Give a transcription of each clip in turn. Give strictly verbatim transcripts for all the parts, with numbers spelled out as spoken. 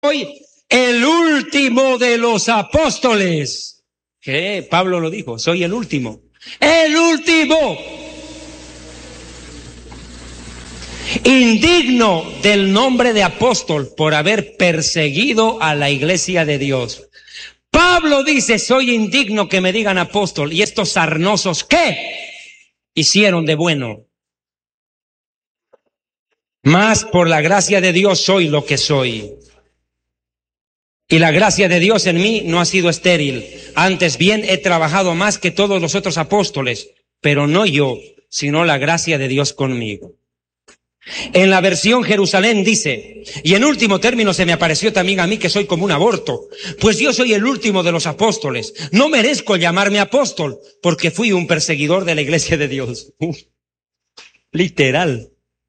soy el último de los apóstoles. ¿Qué? Pablo lo dijo, soy el último. ¡El último! Indigno del nombre de apóstol por haber perseguido a la iglesia de Dios. Pablo dice, soy indigno que me digan apóstol. ¿Y estos sarnosos qué hicieron de bueno? Mas por la gracia de Dios soy lo que soy. Y la gracia de Dios en mí no ha sido estéril. Antes bien he trabajado más que todos los otros apóstoles, pero no yo, sino la gracia de Dios conmigo. En la versión Jerusalén dice, y en último término se me apareció también a mí que soy como un aborto, pues yo soy el último de los apóstoles. No merezco llamarme apóstol, porque fui un perseguidor de la iglesia de Dios. Uf, literal.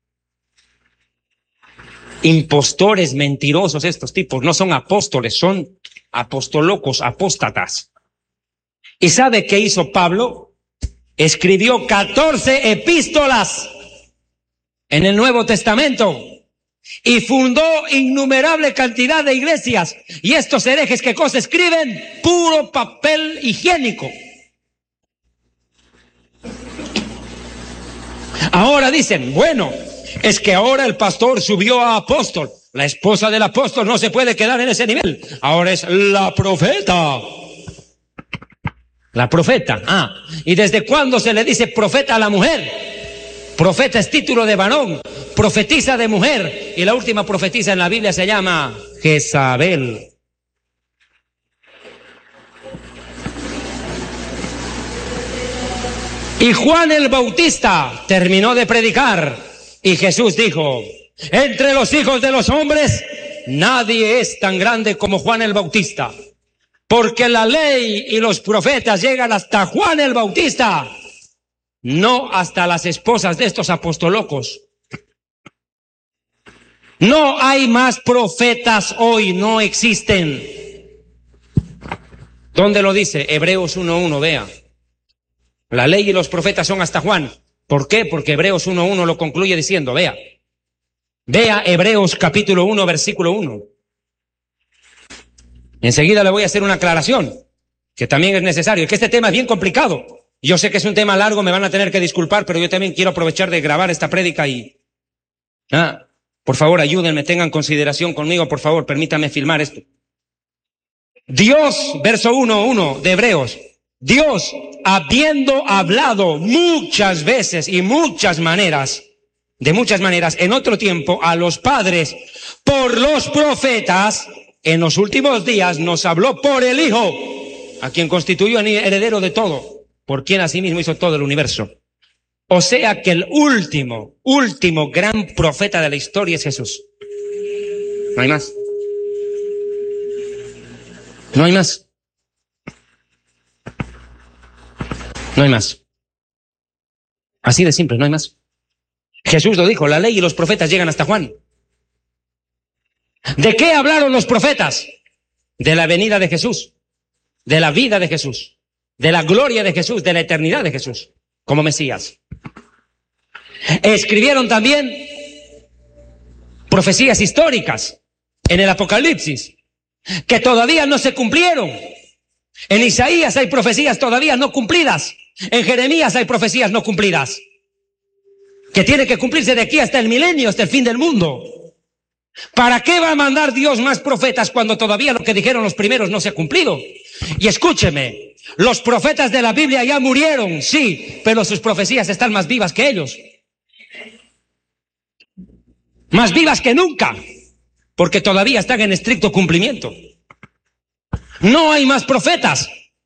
Impostores, mentirosos estos tipos, no son apóstoles, son apostolocos, apóstatas. ¿Y sabe qué hizo Pablo? Escribió catorce epístolas en el Nuevo Testamento y fundó innumerable cantidad de iglesias. Y estos herejes, ¿qué cosa escriben? Puro papel higiénico. Ahora dicen, bueno, es que ahora el pastor subió a apóstol. La esposa del apóstol no se puede quedar en ese nivel. Ahora es la profeta. La profeta. Ah, ¿y desde cuándo se le dice profeta a la mujer? Profeta es título de varón, profetiza de mujer. Y la última profetisa en la Biblia se llama Jezabel. Y Juan el Bautista terminó de predicar. Y Jesús dijo, entre los hijos de los hombres, nadie es tan grande como Juan el Bautista. Porque la ley y los profetas llegan hasta Juan el Bautista, no hasta las esposas de estos apostolocos. No hay más profetas hoy, no existen. ¿Dónde lo dice? Hebreos uno uno, vea. La ley y los profetas son hasta Juan. ¿Por qué? Porque Hebreos uno uno lo concluye diciendo, vea, vea Hebreos capítulo uno, versículo uno. Enseguida le voy a hacer una aclaración, que también es necesario, que este tema es bien complicado. Yo sé que es un tema largo, me van a tener que disculpar, pero yo también quiero aprovechar de grabar esta prédica y, ah, por favor, ayúdenme, tengan consideración conmigo, por favor, permítanme filmar esto. Dios, verso uno uno de Hebreos. Dios, habiendo hablado muchas veces y muchas maneras, de muchas maneras, en otro tiempo, a los padres por los profetas, en los últimos días nos habló por el Hijo, a quien constituyó heredero de todo, por quien asimismo hizo todo el universo. O sea que el último, último gran profeta de la historia es Jesús. No hay más. No hay más. No hay más. Así de simple, no hay más. Jesús lo dijo, la ley y los profetas llegan hasta Juan. ¿De qué hablaron los profetas? De la venida de Jesús, de la vida de Jesús, de la gloria de Jesús, de la eternidad de Jesús, como Mesías. Escribieron también profecías históricas en el Apocalipsis, que todavía no se cumplieron. En Isaías hay profecías todavía no cumplidas. En Jeremías hay profecías no cumplidas, que tienen que cumplirse de aquí hasta el milenio, hasta el fin del mundo. ¿Para qué va a mandar Dios más profetas cuando todavía lo que dijeron los primeros no se ha cumplido? Y escúcheme, los profetas de la Biblia ya murieron, sí, pero sus profecías están más vivas que ellos. Más vivas que nunca, porque todavía están en estricto cumplimiento. No hay más profetas.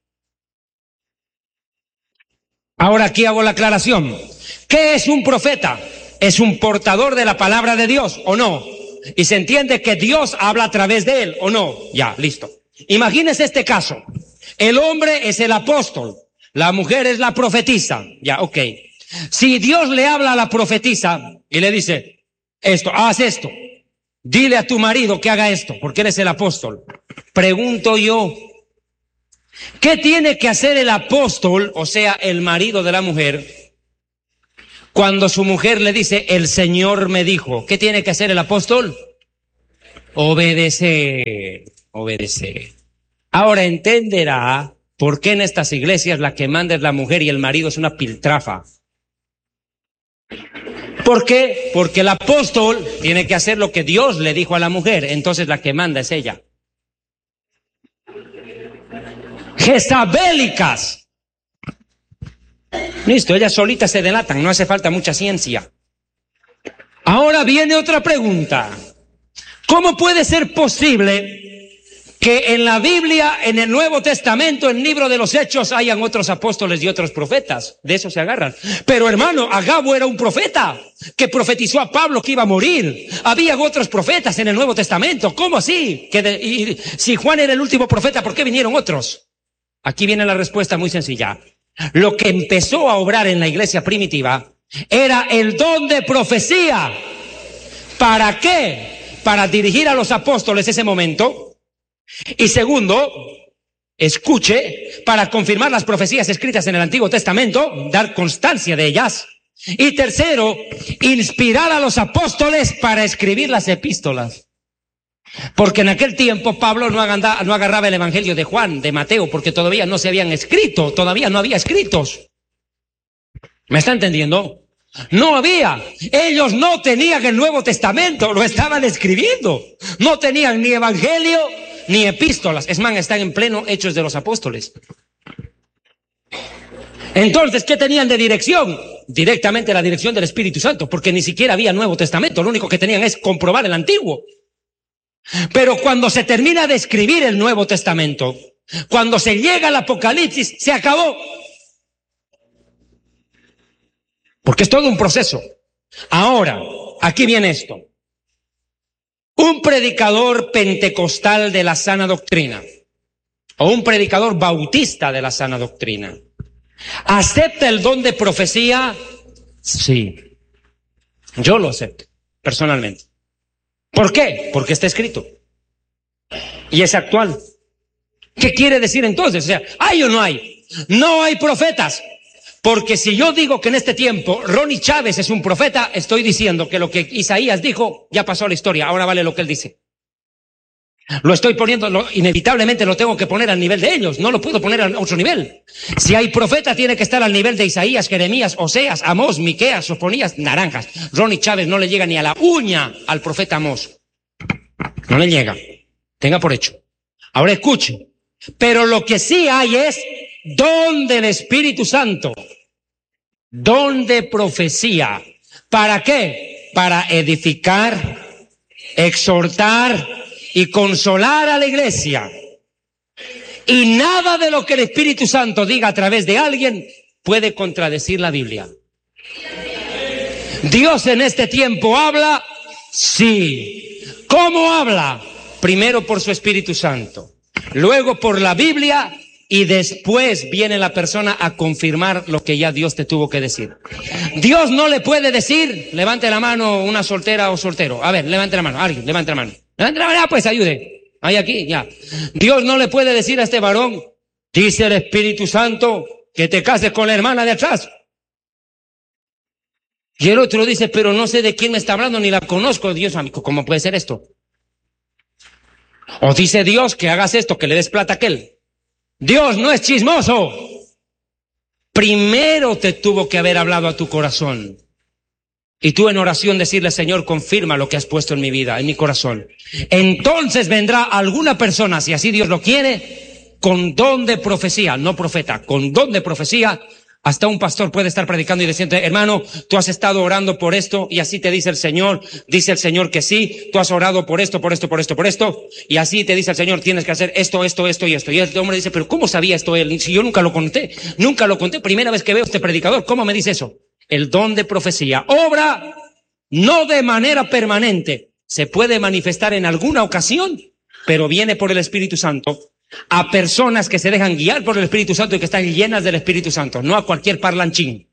Ahora aquí hago la aclaración. ¿Qué es un profeta? ¿Es un portador de la palabra de Dios o no? Y se entiende que Dios habla a través de él o no. Ya, listo. Imagínese este caso. El hombre es el apóstol, la mujer es la profetisa. Ya, ok. Si Dios le habla a la profetisa y le dice, esto, haz esto, dile a tu marido que haga esto, porque él es el apóstol. Pregunto yo, ¿qué tiene que hacer el apóstol, o sea, el marido de la mujer, cuando su mujer le dice, el Señor me dijo? ¿Qué tiene que hacer el apóstol? Obedecer, obedecer. Ahora entenderá por qué en estas iglesias la que manda es la mujer y el marido es una piltrafa. ¿Por qué? Porque el apóstol tiene que hacer lo que Dios le dijo a la mujer, entonces la que manda es ella. Jezabélicas. Listo, ellas solitas se delatan, no hace falta mucha ciencia. Ahora viene otra pregunta. ¿Cómo puede ser posible que en la Biblia, en el Nuevo Testamento, en el libro de los Hechos, hayan otros apóstoles y otros profetas? De eso se agarran. Pero hermano, Agabo era un profeta que profetizó a Pablo que iba a morir. Había otros profetas en el Nuevo Testamento. ¿Cómo así? Que de, y, si Juan era el último profeta, ¿por qué vinieron otros? Aquí viene la respuesta muy sencilla. Lo que empezó a obrar en la iglesia primitiva era el don de profecía. ¿Para qué? Para dirigir a los apóstoles ese momento. Y segundo, escuche, para confirmar las profecías escritas en el Antiguo Testamento, dar constancia de ellas. Y tercero, inspirar a los apóstoles para escribir las epístolas. Porque en aquel tiempo Pablo no agarraba, no agarraba el Evangelio de Juan, de Mateo, porque todavía no se habían escrito, todavía no había escritos. ¿Me está entendiendo? No había. Ellos no tenían el Nuevo Testamento, lo estaban escribiendo. No tenían ni Evangelio ni epístolas. Es más, están en pleno Hechos de los Apóstoles. Entonces, ¿qué tenían de dirección? Directamente la dirección del Espíritu Santo, porque ni siquiera había Nuevo Testamento. Lo único que tenían es comprobar el Antiguo. Pero cuando se termina de escribir el Nuevo Testamento, cuando se llega al Apocalipsis, se acabó. Porque es todo un proceso. Ahora, aquí viene esto. Un predicador pentecostal de la sana doctrina, o un predicador bautista de la sana doctrina, ¿acepta el don de profecía? Sí. Yo lo acepto, personalmente. ¿Por qué? Porque está escrito. Y es actual. ¿Qué quiere decir entonces? O sea, ¿hay o no hay? No hay profetas. Porque si yo digo que en este tiempo Ronnie Chávez es un profeta, estoy diciendo que lo que Isaías dijo ya pasó a la historia, ahora vale lo que él dice. Lo estoy poniendo, lo, inevitablemente lo tengo que poner al nivel de ellos, no lo puedo poner a otro nivel. Si hay profeta tiene que estar al nivel de Isaías, Jeremías, Oseas, Amós, Miqueas, Sofonías, Naranjas. Ronnie Chávez no le llega ni a la uña al profeta Amós. No le llega, tenga por hecho. Ahora escuche, pero lo que sí hay es don del Espíritu Santo. Don de profecía. ¿Para qué? Para edificar, exhortar y consolar a la iglesia. Y nada de lo que el Espíritu Santo diga a través de alguien puede contradecir la Biblia. ¿Dios en este tiempo habla? Sí. ¿Cómo habla? Primero por su Espíritu Santo, luego por la Biblia, y después viene la persona a confirmar lo que ya Dios te tuvo que decir. Dios no le puede decir, levante la mano una soltera o soltero. A ver, levante la mano, alguien, levante la mano. Levante la mano, ah, pues ayude. Ahí aquí, ya. Dios no le puede decir a este varón, dice el Espíritu Santo, que te cases con la hermana de atrás. Y el otro dice, pero no sé de quién me está hablando, ni la conozco. Dios, amigo, ¿cómo puede ser esto? O dice Dios que hagas esto, que le des plata a aquel. Dios no es chismoso. Primero te tuvo que haber hablado a tu corazón. Y tú en oración decirle, Señor, confirma lo que has puesto en mi vida, en mi corazón. Entonces vendrá alguna persona, si así Dios lo quiere, con don de profecía, no profeta, con don de profecía. Hasta un pastor puede estar predicando y diciendo, hermano, tú has estado orando por esto y así te dice el Señor, dice el Señor que sí, tú has orado por esto, por esto, por esto, por esto, y así te dice el Señor, tienes que hacer esto, esto, esto y esto. Y el hombre dice, pero ¿cómo sabía esto él? Si yo nunca lo conté, nunca lo conté, primera vez que veo este predicador, ¿cómo me dice eso? El don de profecía obra no de manera permanente, se puede manifestar en alguna ocasión, pero viene por el Espíritu Santo a personas que se dejan guiar por el Espíritu Santo y que están llenas del Espíritu Santo, no a cualquier parlanchín.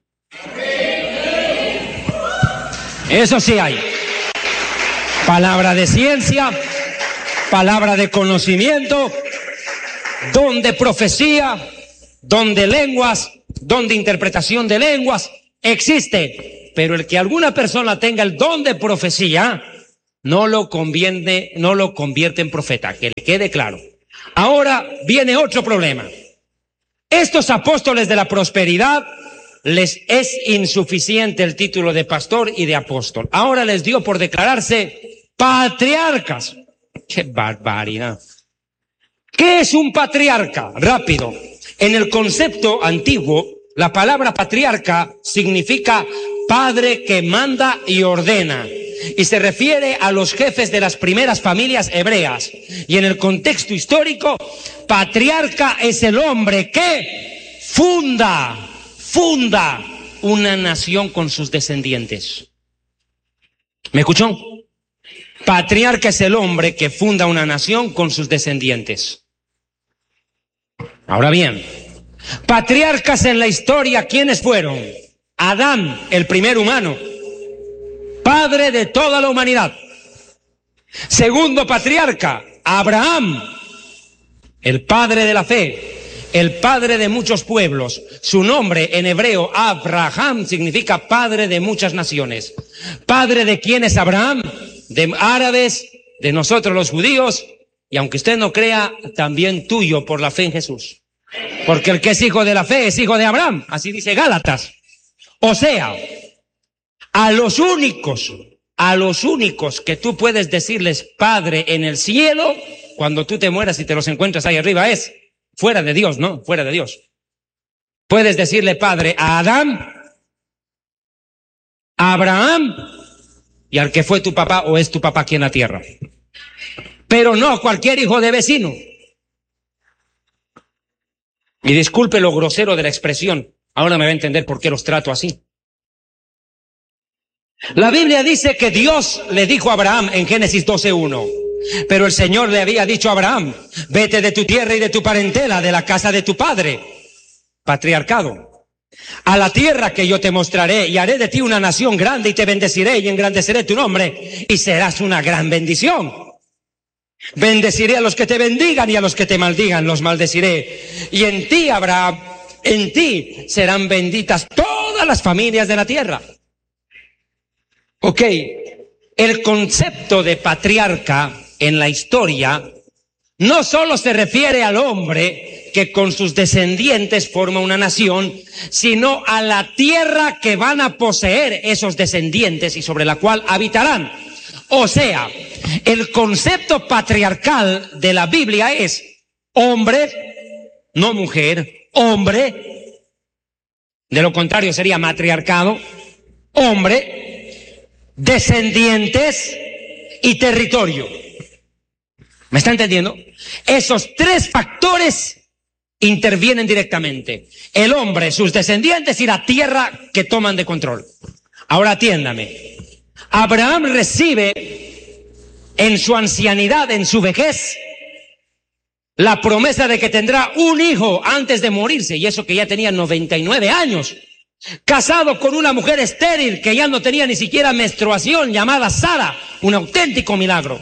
Eso sí hay. Palabra de ciencia, palabra de conocimiento, don de profecía, don de lenguas, don de interpretación de lenguas, existe. Pero el que alguna persona tenga el don de profecía no lo convierte, no lo convierte en profeta, que le quede claro. Ahora viene otro problema. Estos apóstoles de la prosperidad les es insuficiente el título de pastor y de apóstol. Ahora les dio por declararse patriarcas. ¡Qué barbaridad! ¿Qué es un patriarca? Rápido. En el concepto antiguo, la palabra patriarca significa padre que manda y ordena, y se refiere a los jefes de las primeras familias hebreas. Y en el contexto histórico, patriarca es el hombre que funda, funda una nación con sus descendientes. ¿Me escuchó? Patriarca es el hombre que funda una nación con sus descendientes. Ahora bien, patriarcas en la historia, ¿quiénes fueron? Adán, el primer humano, padre de toda la humanidad. Segundo patriarca, Abraham, el padre de la fe, el padre de muchos pueblos. Su nombre en hebreo, Abraham, significa padre de muchas naciones. ¿Padre de quién es Abraham? De árabes, de nosotros los judíos, y aunque usted no crea, también tuyo por la fe en Jesús. Porque el que es hijo de la fe es hijo de Abraham, así dice Gálatas. O sea, a los únicos, a los únicos que tú puedes decirles Padre en el cielo, cuando tú te mueras y te los encuentras ahí arriba, es fuera de Dios, ¿no? Fuera de Dios. Puedes decirle Padre a Adán, a Abraham y al que fue tu papá o es tu papá aquí en la tierra. Pero no cualquier hijo de vecino. Y disculpe lo grosero de la expresión, ahora me va a entender por qué los trato así. La Biblia dice que Dios le dijo a Abraham en Génesis doce uno, pero el Señor le había dicho a Abraham, vete de tu tierra y de tu parentela, de la casa de tu padre, patriarcado, a la tierra que yo te mostraré, y haré de ti una nación grande, y te bendeciré y engrandeceré tu nombre, y serás una gran bendición. Bendeciré a los que te bendigan y a los que te maldigan los maldeciré. Y en ti habrá, en ti serán benditas todas las familias de la tierra. Ok, el concepto de patriarca en la historia no solo se refiere al hombre que con sus descendientes forma una nación, sino a la tierra que van a poseer esos descendientes y sobre la cual habitarán. O sea, el concepto patriarcal de la Biblia es hombre, no mujer, hombre, de lo contrario sería matriarcado, hombre, descendientes y territorio. ¿Me está entendiendo? Esos tres factores intervienen directamente. El hombre, sus descendientes y la tierra que toman de control. Ahora atiéndame. Abraham recibe en su ancianidad, en su vejez, la promesa de que tendrá un hijo antes de morirse, y eso que ya tenía noventa y nueve años, casado con una mujer estéril que ya no tenía ni siquiera menstruación, llamada Sara, un auténtico milagro.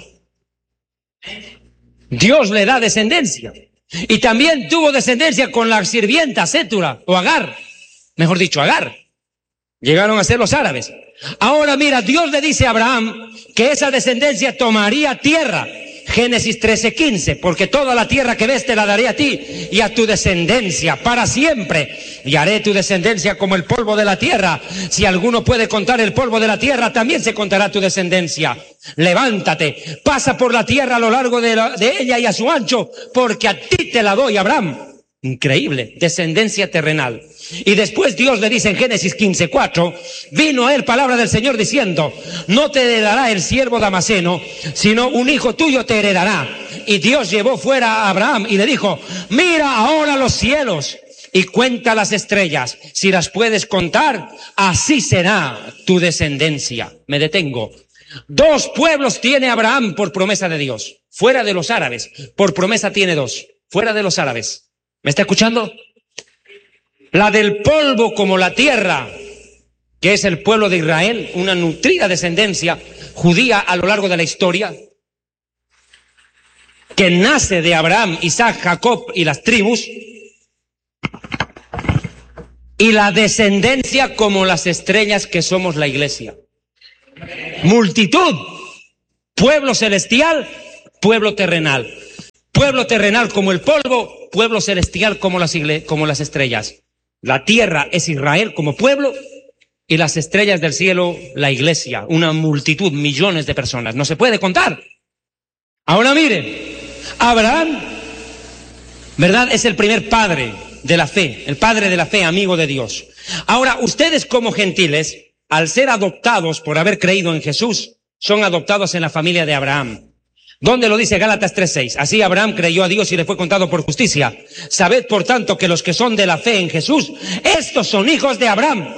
Dios le da descendencia, y también tuvo descendencia con la sirvienta Sétura, o Agar, mejor dicho, Agar. Llegaron a ser los árabes. Ahora mira, Dios le dice a Abraham que esa descendencia tomaría tierra. Génesis trece quince, porque toda la tierra que ves te la daré a ti y a tu descendencia para siempre. Y haré tu descendencia como el polvo de la tierra. Si alguno puede contar el polvo de la tierra, también se contará tu descendencia. Levántate, pasa por la tierra a lo largo de, la, de ella y a su ancho, porque a ti te la doy, Abraham. Increíble, descendencia terrenal. Y después Dios le dice en Génesis quince cuatro, vino a él palabra del Señor diciendo, no te heredará el siervo damaseno, sino un hijo tuyo te heredará. Y Dios llevó fuera a Abraham y le dijo, mira ahora los cielos y cuenta las estrellas. Si las puedes contar, así será tu descendencia. Me detengo. Dos pueblos tiene Abraham por promesa de Dios. Fuera de los árabes, por promesa tiene dos. Fuera de los árabes. ¿Me está escuchando? La del polvo como la tierra, que es el pueblo de Israel, una nutrida descendencia judía a lo largo de la historia, que nace de Abraham, Isaac, Jacob y las tribus, y la descendencia como las estrellas que somos la iglesia. Multitud Pueblo celestial, pueblo terrenal. Pueblo terrenal como el polvo, pueblo celestial como las, igle- como las estrellas. La tierra es Israel como pueblo y las estrellas del cielo la iglesia, una multitud, millones de personas. No se puede contar. Ahora miren, Abraham, ¿verdad? Es el primer padre de la fe, el padre de la fe, amigo de Dios. Ahora, ustedes como gentiles, al ser adoptados por haber creído en Jesús, son adoptados en la familia de Abraham. ¿Dónde lo dice Gálatas tres seis? Así Abraham creyó a Dios y le fue contado por justicia. Sabed, por tanto, que los que son de la fe en Jesús, estos son hijos de Abraham.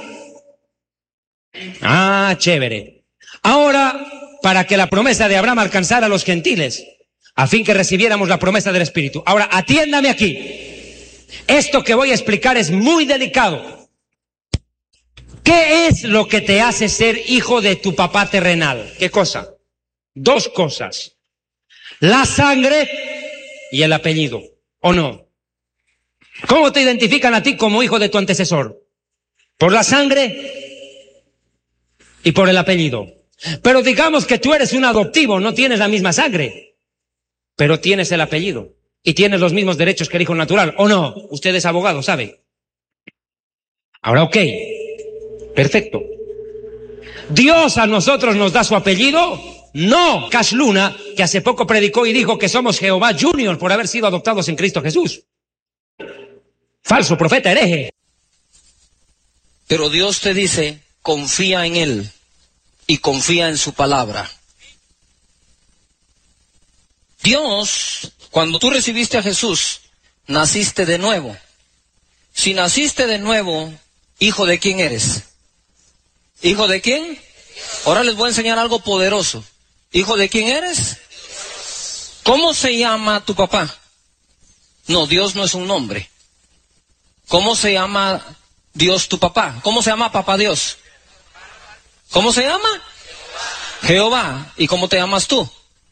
Ah, chévere. Ahora, para que la promesa de Abraham alcanzara a los gentiles, a fin que recibiéramos la promesa del Espíritu. Ahora, atiéndame aquí. Esto que voy a explicar es muy delicado. ¿Qué es lo que te hace ser hijo de tu papá terrenal? ¿Qué cosa? Dos cosas. La sangre y el apellido, ¿o no? ¿Cómo te identifican a ti como hijo de tu antecesor? Por la sangre y por el apellido. Pero digamos que tú eres un adoptivo, no tienes la misma sangre, pero tienes el apellido y tienes los mismos derechos que el hijo natural, ¿o no? Usted es abogado, ¿sabe? Ahora, ok, perfecto. ¿Dios a nosotros nos da su apellido? No, Cash Luna, que hace poco predicó y dijo que somos Jehová Junior por haber sido adoptados en Cristo Jesús. Falso profeta, hereje. Pero Dios te dice, confía en Él y confía en su palabra. Dios, cuando tú recibiste a Jesús, naciste de nuevo. Si naciste de nuevo, ¿hijo de quién eres? ¿Hijo de quién? Ahora les voy a enseñar algo poderoso. ¿Hijo de quién eres? ¿Cómo se llama tu papá? No, Dios no es un nombre. ¿Cómo se llama Dios tu papá? ¿Cómo se llama papá Dios? ¿Cómo se llama? Jehová. ¿Y cómo te llamas tú?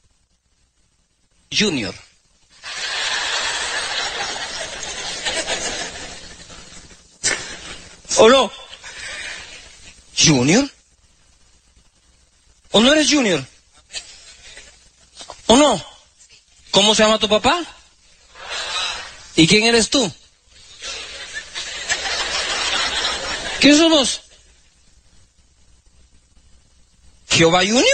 Junior. ¿O no? ¿Junior? ¿O no eres Junior? ¿O no? ¿Cómo se llama tu papá? ¿Y quién eres tú? ¿Qué somos? ¿Jehová Junior?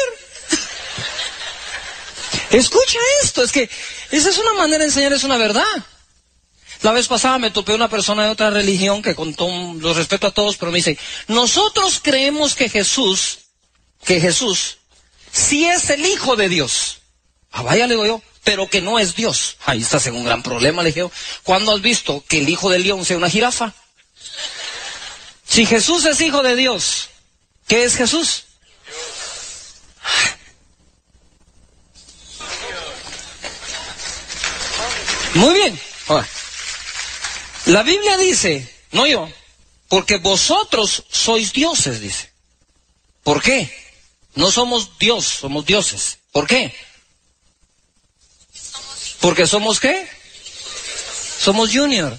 Escucha esto, es que esa es una manera de enseñar, es una verdad. La vez pasada me topé una persona de otra religión que con todo los respeto a todos, pero me dice, nosotros creemos que Jesús, que Jesús sí es el Hijo de Dios. Ah, vaya, le digo yo, pero que no es Dios. Ahí estás en un gran problema, le dije yo. ¿Cuándo has visto que el hijo del león sea una jirafa? Si Jesús es hijo de Dios, ¿qué es Jesús? Muy bien. Ahora, la Biblia dice, no yo, porque vosotros sois dioses, dice. ¿Por qué? No somos Dios, somos dioses. ¿Por qué? ¿Porque somos qué? Somos Junior.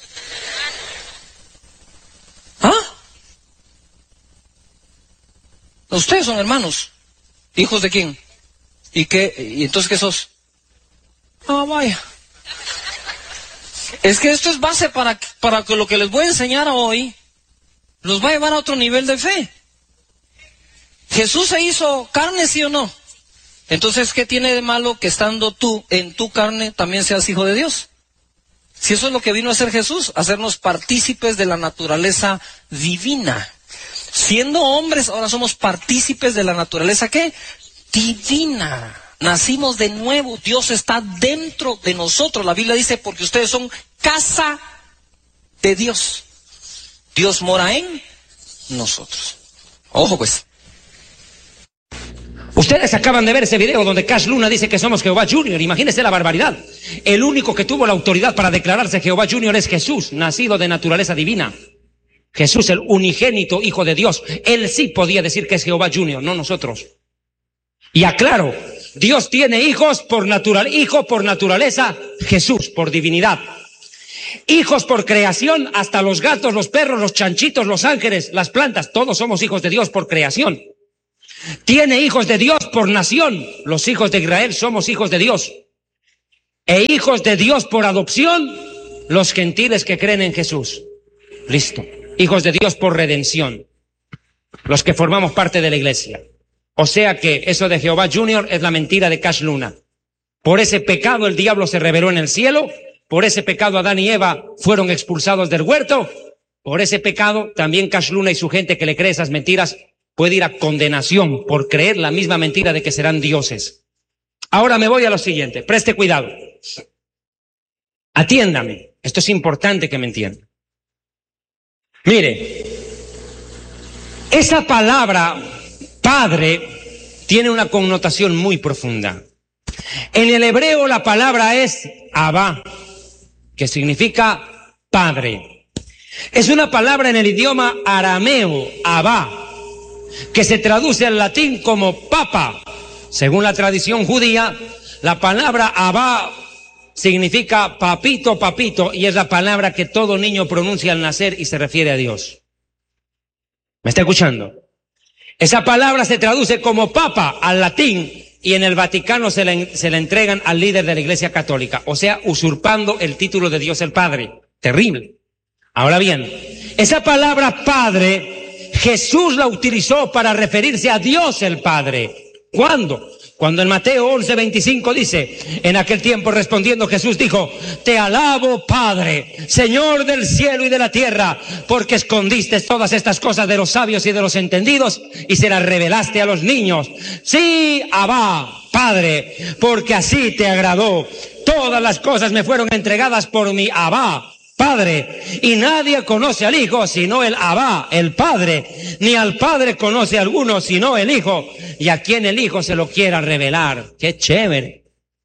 ¿Ah? Ustedes son hermanos. ¿Hijos de quién? ¿Y qué? ¿Y entonces qué sos? Ah, vaya. Es que esto es base para, para que lo que les voy a enseñar hoy los va a llevar a otro nivel de fe. ¿Jesús se hizo carne, sí o no? Entonces, ¿qué tiene de malo que estando tú en tu carne también seas hijo de Dios? Si eso es lo que vino a hacer Jesús, hacernos partícipes de la naturaleza divina. Siendo hombres, ahora somos partícipes de la naturaleza, ¿qué? Divina. Nacimos de nuevo, Dios está dentro de nosotros. La Biblia dice, porque ustedes son casa de Dios. Dios mora en nosotros. Ojo pues. Ustedes acaban de ver ese video donde Cash Luna dice que somos Jehová Junior. Imagínense la barbaridad. El único que tuvo la autoridad para declararse Jehová Junior es Jesús, nacido de naturaleza divina. Jesús, el unigénito Hijo de Dios. Él sí podía decir que es Jehová Junior, no nosotros. Y aclaro, Dios tiene hijos por natural, hijo por naturaleza, Jesús por divinidad. Hijos por creación, hasta los gatos, los perros, los chanchitos, los ángeles, las plantas, todos somos hijos de Dios por creación. Tiene hijos de Dios por nación. Los hijos de Israel somos hijos de Dios. E hijos de Dios por adopción, los gentiles que creen en Jesús. Listo. Hijos de Dios por redención, los que formamos parte de la iglesia. O sea que eso de Jehová Junior es la mentira de Cash Luna. Por ese pecado el diablo se rebeló en el cielo. Por ese pecado Adán y Eva fueron expulsados del huerto. Por ese pecado también Cash Luna y su gente que le cree esas mentiras puede ir a condenación por creer la misma mentira de que serán dioses. Ahora me voy a lo siguiente. Preste cuidado. Atiéndame. Esto es importante que me entienda. Mire, esa palabra padre tiene una connotación muy profunda. En el hebreo la palabra es Abba, que significa padre. Es una palabra en el idioma arameo, Abba, que se traduce al latín como papa. Según la tradición judía, la palabra Abba significa papito, papito, y es la palabra que todo niño pronuncia al nacer y se refiere a Dios. ¿Me está escuchando? Esa palabra se traduce como papa al latín y en el Vaticano se le, se le entregan al líder de la Iglesia Católica, o sea, usurpando el título de Dios el Padre. Terrible. Ahora bien, esa palabra Padre, Jesús la utilizó para referirse a Dios el Padre. ¿Cuándo? Cuando en Mateo once veinticinco dice, en aquel tiempo respondiendo Jesús dijo, te alabo Padre, Señor del cielo y de la tierra, porque escondiste todas estas cosas de los sabios y de los entendidos y se las revelaste a los niños. Sí, Abba, Padre, porque así te agradó. Todas las cosas me fueron entregadas por mi Abba, Padre, y nadie conoce al Hijo sino el Abba, el Padre, ni al Padre conoce a alguno sino el Hijo, y a quien el Hijo se lo quiera revelar. ¡Qué chévere!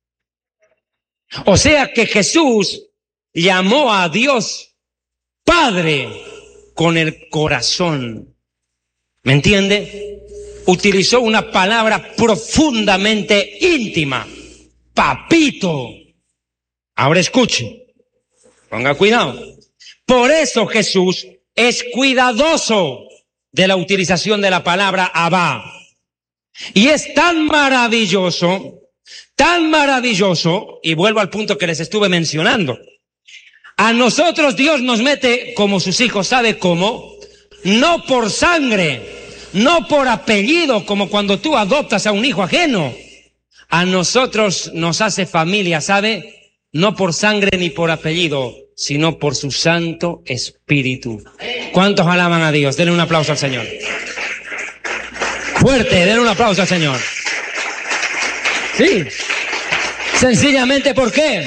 O sea que Jesús llamó a Dios Padre con el corazón. ¿Me entiende? Utilizó una palabra profundamente íntima. Papito. Ahora escuche. Ponga cuidado. Por eso Jesús es cuidadoso de la utilización de la palabra Abba. Y es tan maravilloso, tan maravilloso, y vuelvo al punto que les estuve mencionando. A nosotros Dios nos mete como sus hijos, ¿sabe cómo? No por sangre, no por apellido, como cuando tú adoptas a un hijo ajeno. A nosotros nos hace familia, ¿sabe? No por sangre ni por apellido, sino por su Santo Espíritu. ¿Cuántos alaban a Dios? Denle un aplauso al Señor. Fuerte, denle un aplauso al Señor. Sí. Sencillamente, ¿por qué?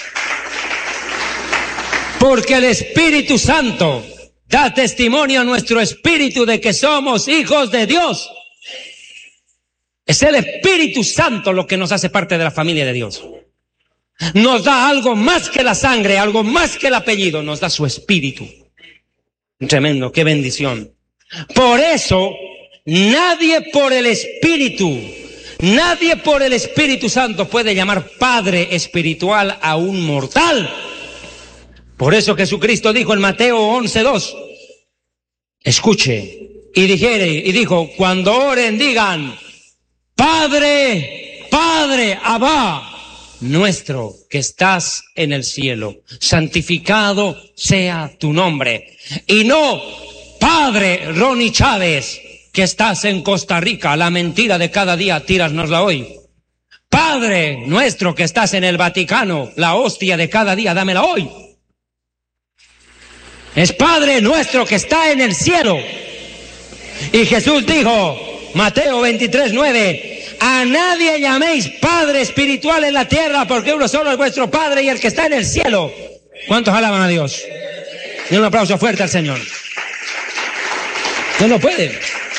Porque el Espíritu Santo da testimonio a nuestro espíritu de que somos hijos de Dios. Es el Espíritu Santo lo que nos hace parte de la familia de Dios. Nos da algo más que la sangre, algo más que el apellido, nos da su espíritu. Tremendo, qué bendición. Por eso, nadie por el Espíritu, nadie por el Espíritu Santo puede llamar Padre espiritual a un mortal. Por eso Jesucristo dijo en Mateo once dos, escuche, y dijere, y dijo, cuando oren digan, Padre, Padre, Abba, nuestro que estás en el cielo, santificado sea tu nombre. Y no, Padre Ronnie Chávez, que estás en Costa Rica, la mentira de cada día, tírasnosla hoy. Padre nuestro que estás en el Vaticano, la hostia de cada día, dámela hoy. Es Padre nuestro que está en el cielo. Y Jesús dijo, Mateo veintitrés nueve, a nadie llaméis Padre espiritual en la tierra, porque uno solo es vuestro Padre y el que está en el cielo. ¿Cuántos alaban a Dios? Y un aplauso fuerte al Señor. No lo pueden.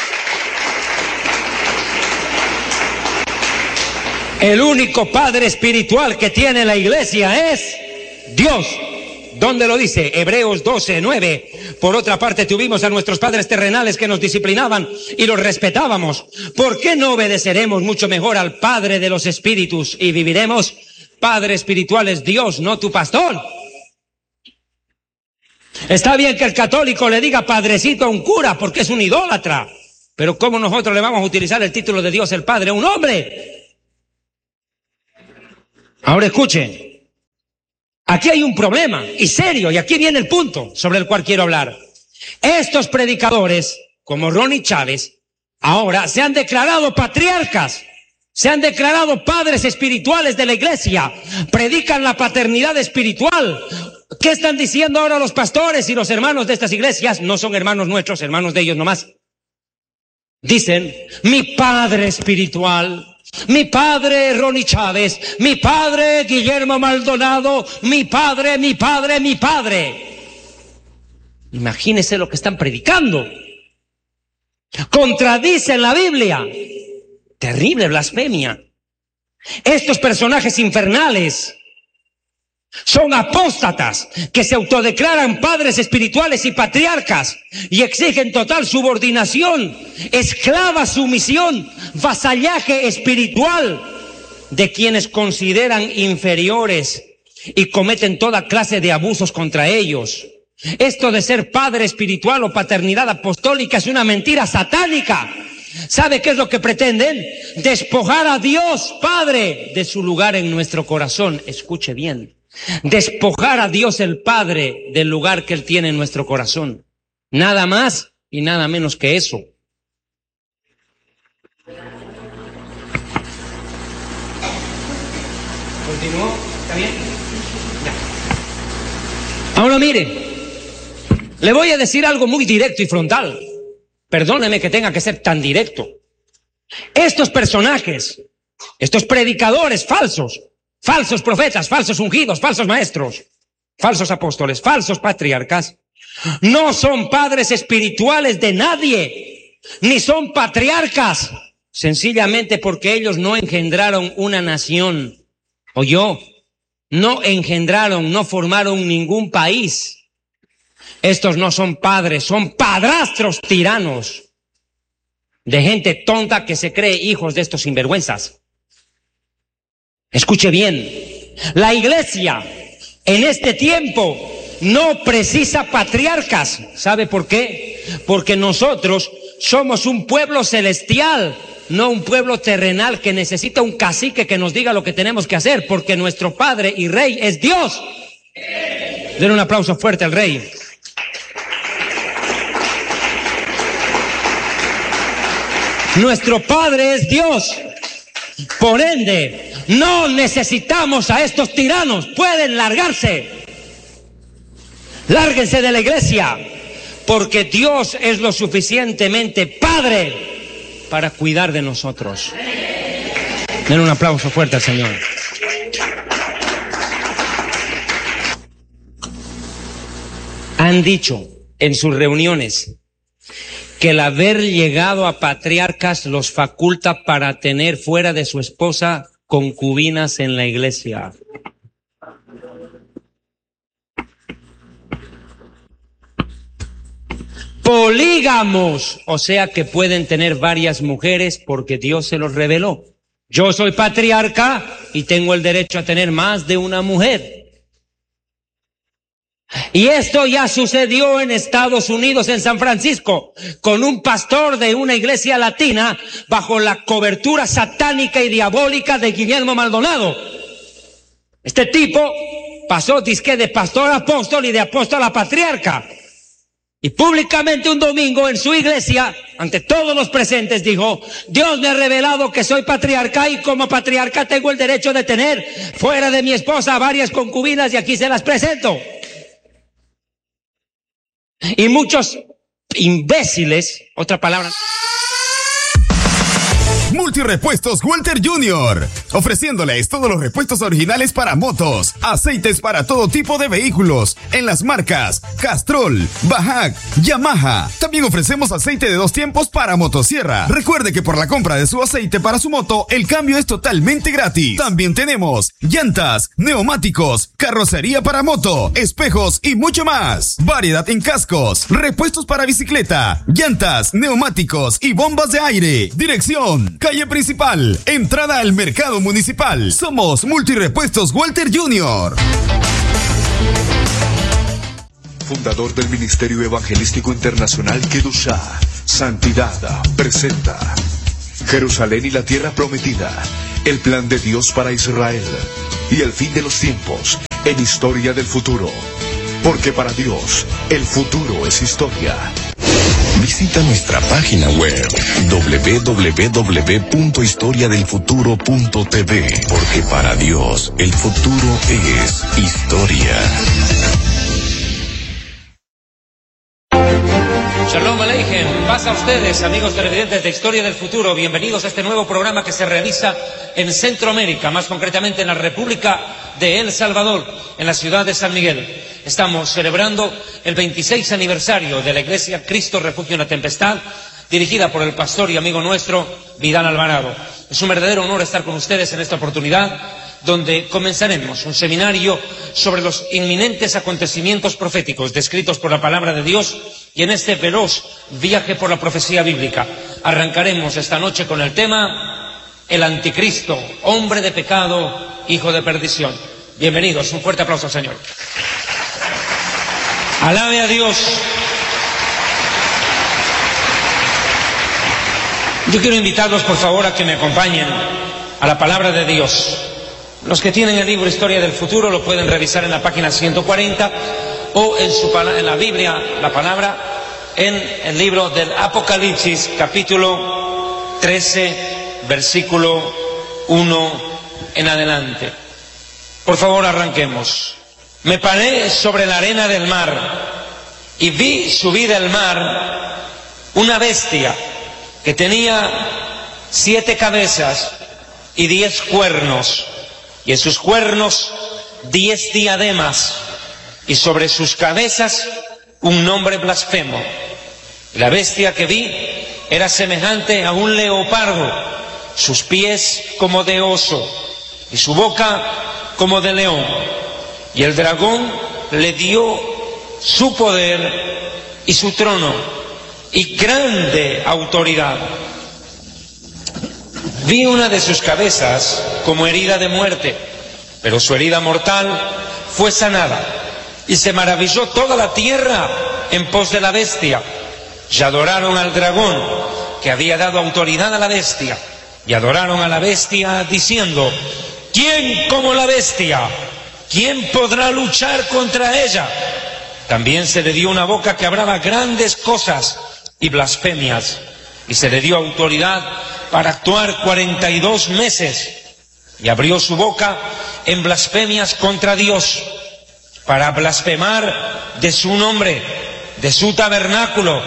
El único Padre espiritual que tiene la iglesia es Dios. ¿Dónde lo dice? Hebreos doce nueve. Por otra parte, tuvimos a nuestros padres terrenales que nos disciplinaban y los respetábamos. ¿Por qué no obedeceremos mucho mejor al Padre de los espíritus y viviremos? Padre espiritual es Dios, no tu pastor. Está bien que el católico le diga padrecito a un cura porque es un idólatra. Pero ¿cómo nosotros le vamos a utilizar el título de Dios el Padre a un hombre? Ahora escuchen. Aquí hay un problema, y serio, y aquí viene el punto sobre el cual quiero hablar. Estos predicadores, como Ronnie Chávez, ahora se han declarado patriarcas, se han declarado padres espirituales de la iglesia, predican la paternidad espiritual. ¿Qué están diciendo ahora los pastores y los hermanos de estas iglesias? No son hermanos nuestros, hermanos de ellos nomás. Dicen, mi padre espiritual, mi padre Ronnie Chávez, mi padre Guillermo Maldonado, mi padre, mi padre, mi padre. Imagínense lo que están predicando. Contradicen la Biblia. Terrible blasfemia. Estos personajes infernales son apóstatas que se autodeclaran padres espirituales y patriarcas y exigen total subordinación, esclava sumisión, vasallaje espiritual de quienes consideran inferiores y cometen toda clase de abusos contra ellos. Esto de ser padre espiritual o paternidad apostólica es una mentira satánica. ¿Sabe qué es lo que pretenden? Despojar a Dios Padre de su lugar en nuestro corazón. Escuche bien. Despojar a Dios el Padre del lugar que Él tiene en nuestro corazón. Nada más y nada menos que eso. ¿Continuó? ¿Está bien? Ya. Ahora mire, le voy a decir algo muy directo y frontal. Perdóneme que tenga que ser tan directo. Estos personajes, estos predicadores falsos, falsos profetas, falsos ungidos, falsos maestros, falsos apóstoles, falsos patriarcas, no son padres espirituales de nadie, ni son patriarcas, sencillamente porque ellos no engendraron una nación. ¿Oyó? No engendraron, no formaron ningún país. Estos no son padres, son padrastros tiranos de gente tonta que se cree hijos de estos sinvergüenzas. Escuche bien, la iglesia en este tiempo no precisa patriarcas. ¿Sabe por qué? Porque nosotros somos un pueblo celestial, no un pueblo terrenal que necesita un cacique que nos diga lo que tenemos que hacer, porque nuestro Padre y Rey es Dios. Den un aplauso fuerte al Rey. Nuestro Padre es Dios. Por ende, no necesitamos a estos tiranos. Pueden largarse. Lárguense de la iglesia. Porque Dios es lo suficientemente Padre para cuidar de nosotros. Den un aplauso fuerte al Señor. Han dicho en sus reuniones que el haber llegado a patriarcas los faculta para tener fuera de su esposa concubinas en la iglesia. Polígamos, o sea que pueden tener varias mujeres porque Dios se los reveló. Yo soy patriarca y tengo el derecho a tener más de una mujer. Y esto ya sucedió en Estados Unidos, en San Francisco, con un pastor de una iglesia latina bajo la cobertura satánica y diabólica de Guillermo Maldonado. Este tipo pasó disque de pastor a apóstol y de apóstol a patriarca. Y públicamente un domingo en su iglesia, ante todos los presentes, dijo: Dios me ha revelado que soy patriarca y como patriarca tengo el derecho de tener fuera de mi esposa varias concubinas y aquí se las presento. Y muchos imbéciles, otra palabra. Multirepuestos Walter junior, ofreciéndoles todos los repuestos originales para motos, aceites para todo tipo de vehículos, en las marcas Castrol, Bajac, Yamaha. También ofrecemos aceite de dos tiempos para motosierra. Recuerde que por la compra de su aceite para su moto, el cambio es totalmente gratis. También tenemos llantas, neumáticos, carrocería para moto, espejos y mucho más. Variedad en cascos, repuestos para bicicleta, llantas, neumáticos y bombas de aire. Dirección: calle principal, entrada al mercado municipal. Somos Multirepuestos Walter junior Fundador del Ministerio Evangelístico Internacional Kedushá, Santidad presenta Jerusalén y la tierra prometida, el plan de Dios para Israel y el fin de los tiempos en Historia del Futuro. Porque para Dios, el futuro es historia. Visita nuestra página web doble u doble u doble u punto historia del futuro punto t v, porque para Dios el futuro es historia. Shalom Aleichem, paz a ustedes, amigos televidentes de Historia del Futuro. Bienvenidos a este nuevo programa que se realiza en Centroamérica, más concretamente en la República de El Salvador, en la ciudad de San Miguel. Estamos celebrando el veintiséis aniversario de la Iglesia Cristo Refugio en la Tempestad, dirigida por el pastor y amigo nuestro, Vidal Alvarado. Es un verdadero honor estar con ustedes en esta oportunidad, donde comenzaremos un seminario sobre los inminentes acontecimientos proféticos descritos por la palabra de Dios, y en este veloz viaje por la profecía bíblica arrancaremos esta noche con el tema el anticristo, hombre de pecado, hijo de perdición. Bienvenidos, un fuerte aplauso al Señor. Alabe a Dios. Yo quiero invitarlos por favor a que me acompañen a la palabra de Dios. Los que tienen el libro Historia del Futuro lo pueden revisar en la página ciento cuarenta o en, su, en la Biblia, la palabra, en el libro del Apocalipsis, capítulo trece, versículo uno en adelante. Por favor, arranquemos. Me paré sobre la arena del mar y vi subir del mar una bestia que tenía siete cabezas y diez cuernos, y en sus cuernos diez diademas, y sobre sus cabezas un nombre blasfemo. La bestia que vi era semejante a un leopardo, sus pies como de oso, y su boca como de león. Y el dragón le dio su poder y su trono, y grande autoridad. Vi una de sus cabezas como herida de muerte, pero su herida mortal fue sanada, y se maravilló toda la tierra en pos de la bestia, y adoraron al dragón que había dado autoridad a la bestia, y adoraron a la bestia diciendo: ¿quién como la bestia? ¿Quién podrá luchar contra ella? También se le dio una boca que hablaba grandes cosas y blasfemias, y se le dio autoridad para actuar cuarenta y dos meses, y abrió su boca en blasfemias contra Dios, para blasfemar de su nombre, de su tabernáculo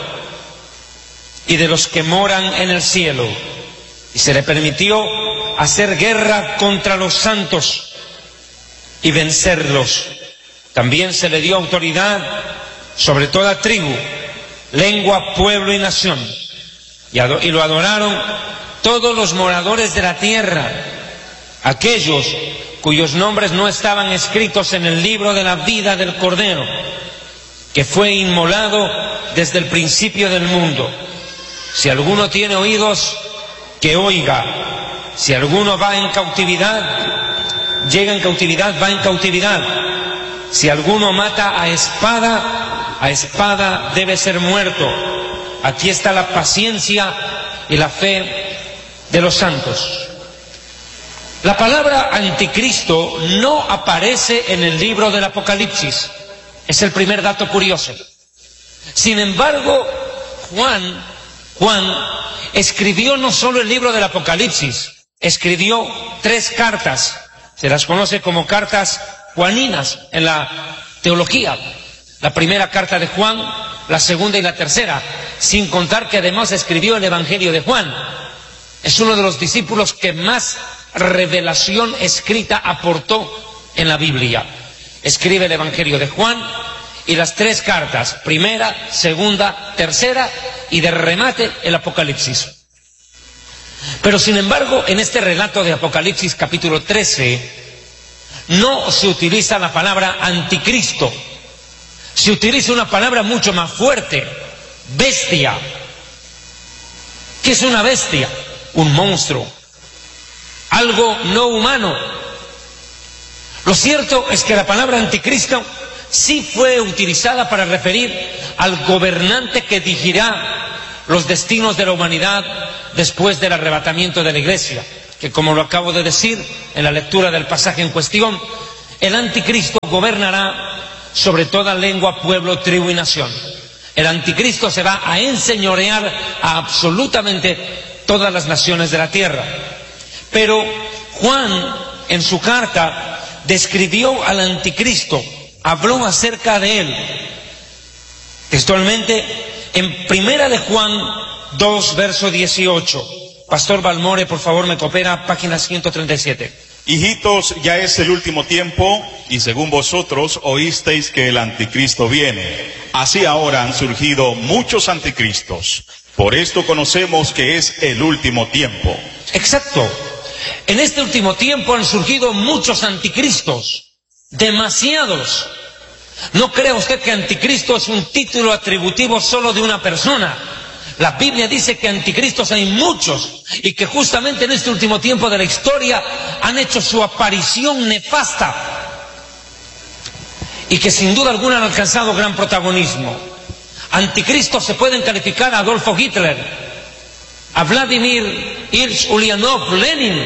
y de los que moran en el cielo. Y se le permitió hacer guerra contra los santos y vencerlos. También se le dio autoridad sobre toda tribu, lengua, pueblo y nación, y, y lo adoraron todos los moradores de la tierra, aquellos cuyos nombres no estaban escritos en el libro de la vida del Cordero, que fue inmolado desde el principio del mundo. Si alguno tiene oídos, que oiga. Si alguno va en cautividad, llega en cautividad, va en cautividad. Si alguno mata a espada, a espada debe ser muerto. Aquí está la paciencia y la fe de los santos. La palabra anticristo no aparece en el libro del Apocalipsis. Es el primer dato curioso. Sin embargo, Juan, Juan escribió no solo el libro del Apocalipsis, escribió tres cartas. Se las conoce como cartas juaninas en la teología. La primera carta de Juan, la segunda y la tercera, sin contar que además escribió el Evangelio de Juan. Es uno de los discípulos que más revelación escrita aportó en la Biblia. Escribe el Evangelio de Juan y las tres cartas, primera, segunda, tercera, y de remate el Apocalipsis. Pero sin embargo, en este relato de Apocalipsis capítulo trece, no se utiliza la palabra anticristo, se utiliza una palabra mucho más fuerte: bestia. ¿Qué es una bestia? Un monstruo, algo no humano. Lo cierto es que la palabra anticristo sí fue utilizada para referir al gobernante que dirigirá los destinos de la humanidad después del arrebatamiento de la iglesia, que como lo acabo de decir en la lectura del pasaje en cuestión, el anticristo gobernará sobre toda lengua, pueblo, tribu y nación. El anticristo se va a enseñorear a absolutamente todas las naciones de la tierra. Pero Juan, en su carta, describió al anticristo, habló acerca de él. Textualmente, en Primera de Juan dos, verso dieciocho. Pastor Balmore, por favor, me coopera, página ciento treinta y siete. Hijitos, ya es el último tiempo, y según vosotros oísteis que el anticristo viene. Así ahora han surgido muchos anticristos. Por esto conocemos que es el último tiempo. Exacto. En este último tiempo han surgido muchos anticristos. Demasiados. No crea usted que anticristo es un título atributivo solo de una persona. La Biblia dice que anticristos hay muchos y que justamente en este último tiempo de la historia han hecho su aparición nefasta y que sin duda alguna han alcanzado gran protagonismo. Anticristos se pueden calificar a Adolfo Hitler, a Vladimir Ilich Ulyanov Lenin,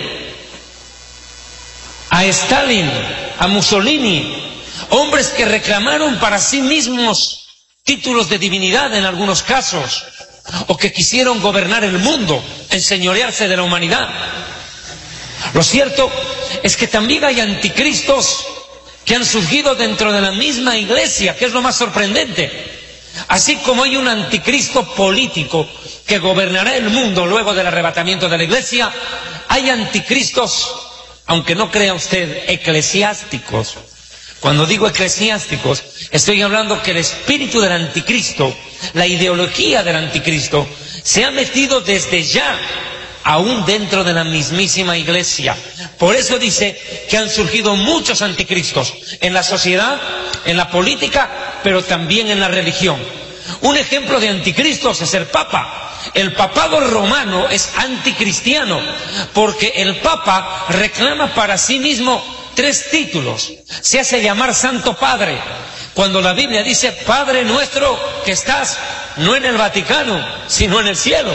a Stalin, a Mussolini, hombres que reclamaron para sí mismos títulos de divinidad en algunos casos, o que quisieron gobernar el mundo, enseñorearse de la humanidad. Lo cierto es que también hay anticristos que han surgido dentro de la misma iglesia, que es lo más sorprendente. Así como hay un anticristo político que gobernará el mundo luego del arrebatamiento de la iglesia, hay anticristos, aunque no crea usted, eclesiásticos. Cuando digo eclesiásticos, estoy hablando que el espíritu del anticristo, la ideología del anticristo, se ha metido desde ya, aún dentro de la mismísima iglesia. Por eso dice que han surgido muchos anticristos en la sociedad, en la política, pero también en la religión. Un ejemplo de anticristos es el Papa. El papado romano es anticristiano, porque el Papa reclama para sí mismo tres títulos. Se hace llamar Santo Padre, cuando la Biblia dice: Padre nuestro que estás no en el Vaticano, sino en el cielo.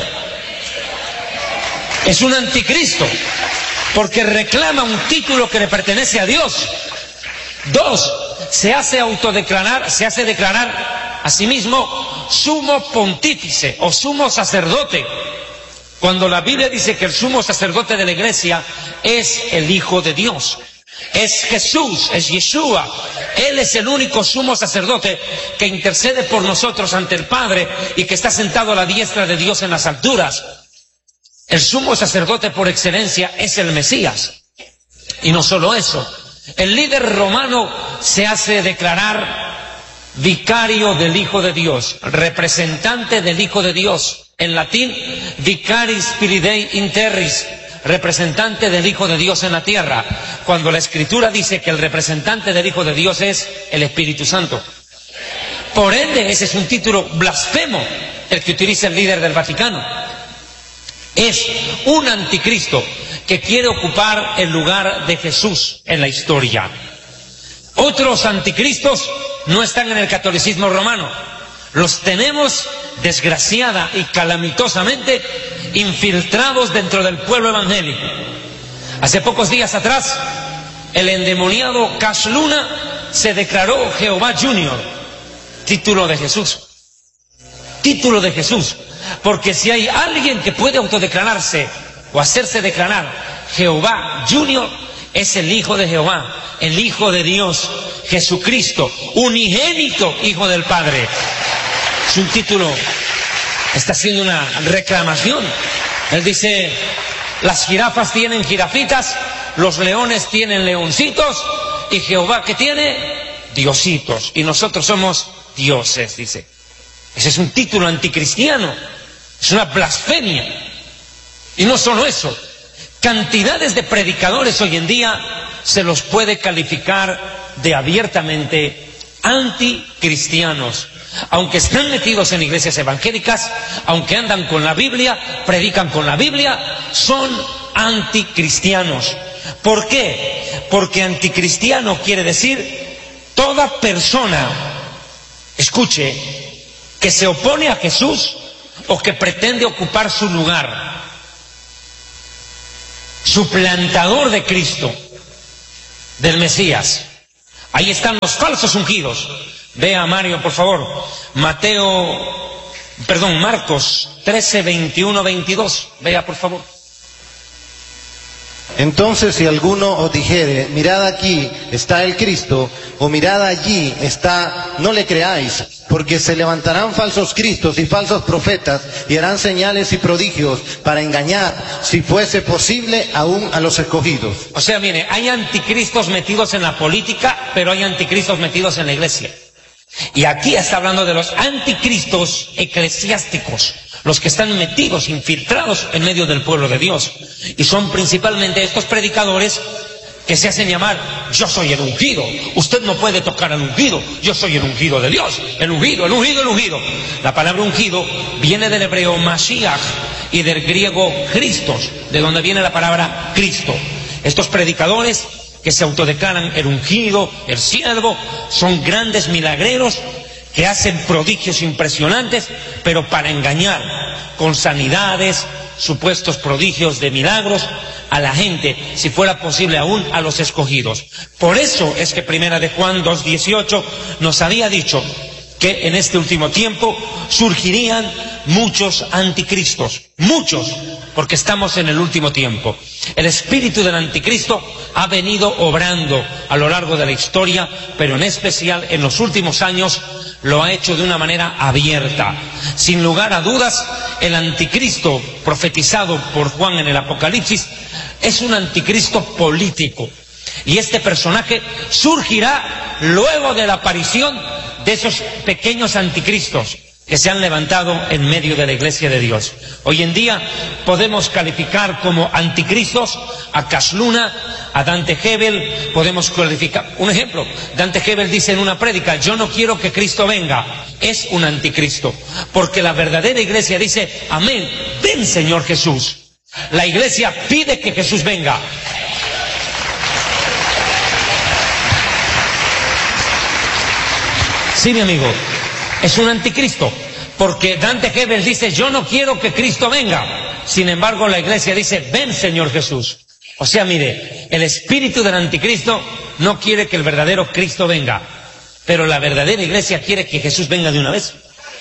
Es un anticristo, porque reclama un título que le pertenece a Dios. Dos, se hace autodeclarar, se hace declarar a sí mismo sumo pontífice o sumo sacerdote, cuando la Biblia dice que el sumo sacerdote de la iglesia es el Hijo de Dios. Es Jesús, es Yeshua. Él es el único sumo sacerdote que intercede por nosotros ante el Padre y que está sentado a la diestra de Dios en las alturas. El sumo sacerdote por excelencia es el Mesías. Y no solo eso, el líder romano se hace declarar vicario del Hijo de Dios, representante del Hijo de Dios. En latín, vicaris Spiritei in terris, representante del Hijo de Dios en la tierra, cuando la Escritura dice que el representante del Hijo de Dios es el Espíritu Santo. Por ende, ese es un título blasfemo el que utiliza el líder del Vaticano. Es un anticristo que quiere ocupar el lugar de Jesús en la historia. Otros anticristos no están en el catolicismo romano. Los tenemos, desgraciada y calamitosamente, infiltrados dentro del pueblo evangélico. Hace pocos días atrás, el endemoniado Cash Luna se declaró Jehová Junior, título de Jesús. Título de Jesús. Porque si hay alguien que puede autodeclararse o hacerse declarar Jehová Junior, es el Hijo de Jehová, el Hijo de Dios, Jesucristo, unigénito Hijo del Padre. Es un título, está haciendo una reclamación. Él dice: las jirafas tienen jirafitas, los leones tienen leoncitos, y Jehová, ¿qué tiene? Diositos. Y nosotros somos dioses, dice. Ese es un título anticristiano, es una blasfemia. Y no solo eso, cantidades de predicadores hoy en día se los puede calificar de abiertamente anticristianos. Aunque están metidos en iglesias evangélicas, aunque andan con la Biblia, predican con la Biblia, son anticristianos. ¿Por qué? Porque anticristiano quiere decir toda persona, escuche, que se opone a Jesús o que pretende ocupar su lugar, suplantador de Cristo, del Mesías. Ahí están los falsos ungidos. Vea, Mario, por favor, Mateo, perdón, Marcos trece, veintiuno, veintidós. Vea, por favor. Entonces, si alguno os dijere, mirad aquí está el Cristo, o mirad allí está, no le creáis, porque se levantarán falsos cristos y falsos profetas, y harán señales y prodigios para engañar, si fuese posible, aún a los escogidos. O sea, mire, hay anticristos metidos en la política, pero hay anticristos metidos en la iglesia. Y aquí está hablando de los anticristos eclesiásticos, los que están metidos, infiltrados en medio del pueblo de Dios. Y son principalmente estos predicadores que se hacen llamar, yo soy el ungido, usted no puede tocar al ungido, yo soy el ungido de Dios, el ungido, el ungido, el ungido. La palabra ungido viene del hebreo Mashiach y del griego Christos, de donde viene la palabra Cristo. Estos predicadores que se autodeclaran el ungido, el siervo, son grandes milagreros que hacen prodigios impresionantes, pero para engañar con sanidades, supuestos prodigios de milagros a la gente, si fuera posible aún a los escogidos. Por eso es que Primera de Juan dos dieciocho nos había dicho que en este último tiempo surgirían muchos anticristos, muchos, porque estamos en el último tiempo. El espíritu del anticristo ha venido obrando a lo largo de la historia, pero en especial en los últimos años lo ha hecho de una manera abierta. Sin lugar a dudas, el anticristo profetizado por Juan en el Apocalipsis es un anticristo político. Y este personaje surgirá luego de la aparición de esos pequeños anticristos que se han levantado en medio de la iglesia de Dios. Hoy en día podemos calificar como anticristos a Casluna, a Dante Hebel, podemos calificar. Un ejemplo, Dante Hebel dice en una prédica, yo no quiero que Cristo venga, es un anticristo, porque la verdadera iglesia dice, amén, ven Señor Jesús. La iglesia pide que Jesús venga. Sí, mi amigo, es un anticristo, porque Dante Hebel dice, yo no quiero que Cristo venga. Sin embargo, la iglesia dice, ven Señor Jesús. O sea, mire, el espíritu del anticristo no quiere que el verdadero Cristo venga, pero la verdadera iglesia quiere que Jesús venga de una vez.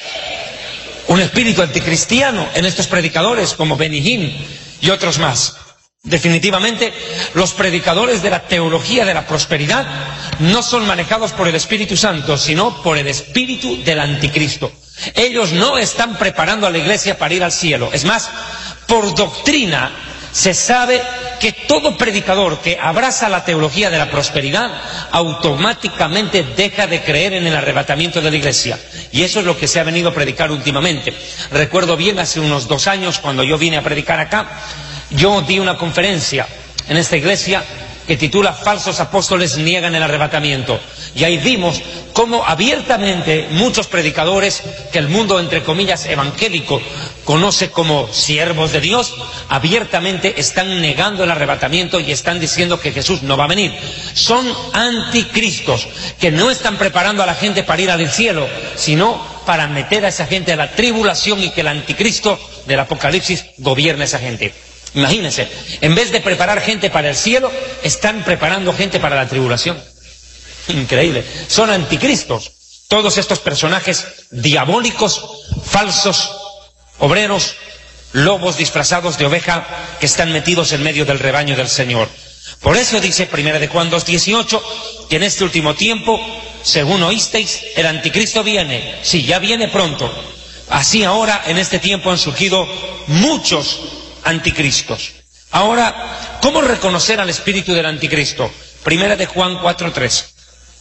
Un espíritu anticristiano en estos predicadores como Benny Hinn y otros más. Definitivamente, los predicadores de la teología de la prosperidad no son manejados por el Espíritu Santo, sino por el espíritu del anticristo. Ellos no están preparando a la iglesia para ir al cielo. Es más, por doctrina se sabe que todo predicador que abraza la teología de la prosperidad automáticamente deja de creer en el arrebatamiento de la iglesia. Y eso es lo que se ha venido a predicar últimamente. Recuerdo bien hace unos dos años cuando yo vine a predicar acá, yo di una conferencia en esta iglesia que titula Falsos apóstoles niegan el arrebatamiento. Y ahí vimos cómo abiertamente muchos predicadores que el mundo, entre comillas, evangélico conoce como siervos de Dios, abiertamente están negando el arrebatamiento y están diciendo que Jesús no va a venir. Son anticristos que no están preparando a la gente para ir al cielo, sino para meter a esa gente a la tribulación y que el anticristo del Apocalipsis gobierne a esa gente. Imagínense, en vez de preparar gente para el cielo, están preparando gente para la tribulación. Increíble. Son anticristos. Todos estos personajes diabólicos, falsos, obreros, lobos disfrazados de oveja que están metidos en medio del rebaño del Señor. Por eso dice Primera de Juan dos dieciocho que en este último tiempo, según oísteis, el anticristo viene. Sí, ya viene pronto. Así ahora, en este tiempo han surgido muchos anticristos. Ahora, ¿cómo reconocer al espíritu del anticristo? Primera de Juan cuatro tres.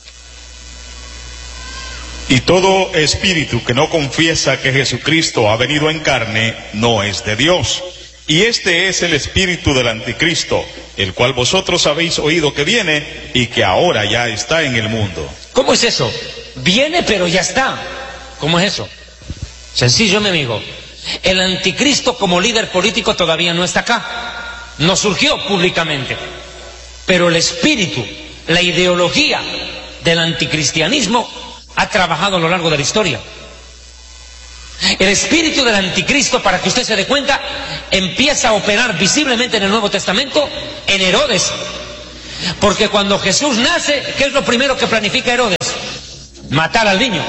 Y todo espíritu que no confiesa que Jesucristo ha venido en carne no es de Dios. Y este es el espíritu del anticristo, el cual vosotros habéis oído que viene y que ahora ya está en el mundo. ¿Cómo es eso? Viene pero ya está. ¿Cómo es eso? Sencillo, mi amigo. El anticristo como líder político todavía no está acá, no surgió públicamente, pero el espíritu, la ideología del anticristianismo ha trabajado a lo largo de la historia. El espíritu del anticristo, para que usted se dé cuenta, empieza a operar visiblemente en el Nuevo Testamento en Herodes. Porque cuando Jesús nace, ¿qué es lo primero que planifica Herodes? Matar al niño.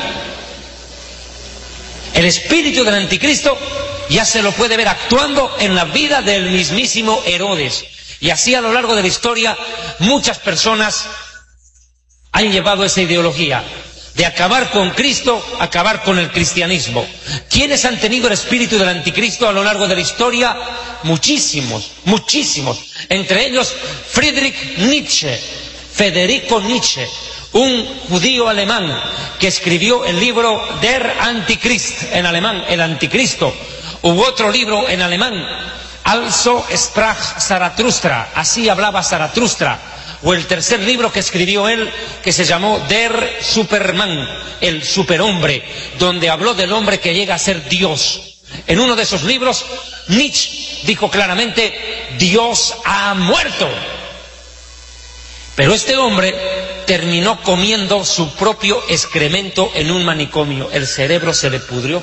El espíritu del anticristo ya se lo puede ver actuando en la vida del mismísimo Herodes. Y así a lo largo de la historia muchas personas han llevado esa ideología de acabar con Cristo, acabar con el cristianismo. ¿Quiénes han tenido el espíritu del anticristo a lo largo de la historia? Muchísimos, muchísimos. Entre ellos Friedrich Nietzsche, Federico Nietzsche, un judío alemán que escribió el libro Der Antichrist, en alemán, el anticristo. Hubo otro libro en alemán, Also sprach Zarathustra, así hablaba Zarathustra. O el tercer libro que escribió él, que se llamó Der Superman, el superhombre, donde habló del hombre que llega a ser Dios. En uno de esos libros, Nietzsche dijo claramente, Dios ha muerto. Pero este hombre terminó comiendo su propio excremento en un manicomio. El cerebro se le pudrió.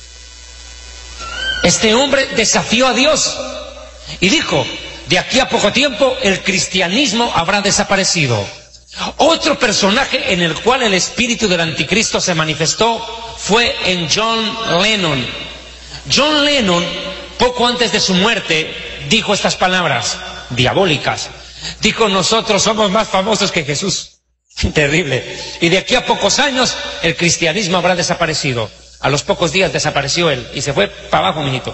Este hombre desafió a Dios y dijo, de aquí a poco tiempo el cristianismo habrá desaparecido. Otro personaje en el cual el espíritu del anticristo se manifestó fue en John Lennon. John Lennon, poco antes de su muerte, dijo estas palabras diabólicas. Dijo, nosotros somos más famosos que Jesús. Terrible. Y de aquí a pocos años el cristianismo habrá desaparecido. A los pocos días desapareció él y se fue para abajo, mijito.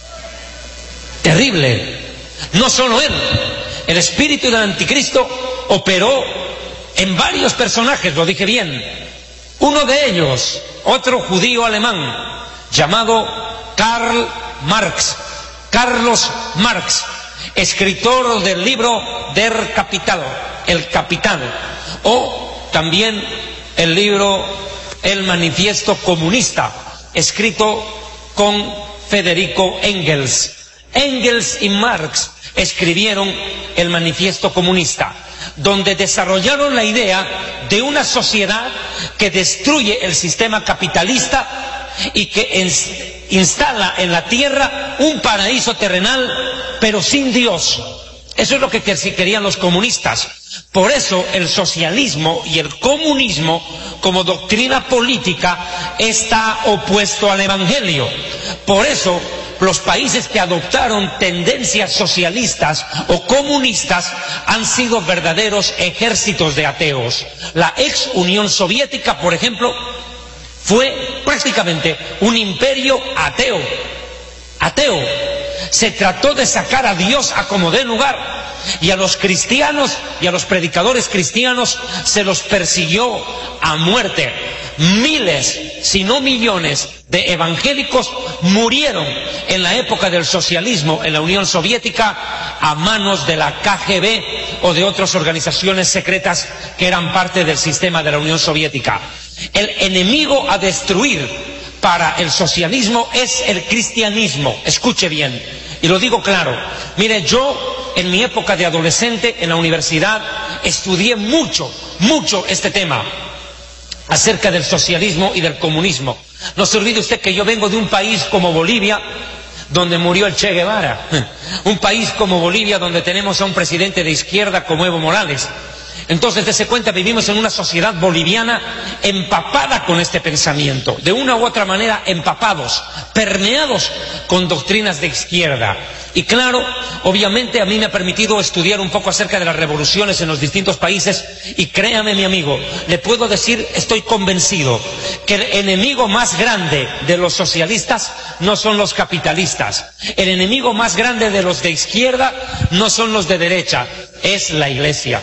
Terrible. No solo él, el espíritu del anticristo operó en varios personajes, lo dije bien. Uno de ellos, otro judío alemán, llamado Karl Marx, Carlos Marx, escritor del libro Der Kapital, el Capital, o también el libro El Manifiesto Comunista, escrito con Federico Engels. Engels y Marx escribieron el Manifiesto Comunista, donde desarrollaron la idea de una sociedad que destruye el sistema capitalista y que instala en la tierra un paraíso terrenal, pero sin Dios. Eso es lo que querían los comunistas. Por eso el socialismo y el comunismo, como doctrina política, está opuesto al Evangelio. Por eso los países que adoptaron tendencias socialistas o comunistas han sido verdaderos ejércitos de ateos. La ex Unión Soviética, por ejemplo, fue prácticamente un imperio ateo. Ateo. Se trató de sacar a Dios a como dé lugar, y a los cristianos y a los predicadores cristianos se los persiguió a muerte. Miles, si no millones, de evangélicos murieron en la época del socialismo en la Unión Soviética a manos de la K G B o de otras organizaciones secretas que eran parte del sistema de la Unión Soviética. El enemigo a destruir para el socialismo es el cristianismo. Escuche bien, y lo digo claro. Mire, yo en mi época de adolescente en la universidad estudié mucho, mucho este tema acerca del socialismo y del comunismo. No se olvide usted que yo vengo de un país como Bolivia, donde murió el Che Guevara. Un país como Bolivia, donde tenemos a un presidente de izquierda como Evo Morales. Entonces, dése cuenta, vivimos en una sociedad boliviana empapada con este pensamiento, de una u otra manera empapados, permeados con doctrinas de izquierda. Y claro, obviamente a mí me ha permitido estudiar un poco acerca de las revoluciones en los distintos países, y créame, mi amigo, le puedo decir, estoy convencido, que el enemigo más grande de los socialistas no son los capitalistas. El enemigo más grande de los de izquierda no son los de derecha, es la Iglesia.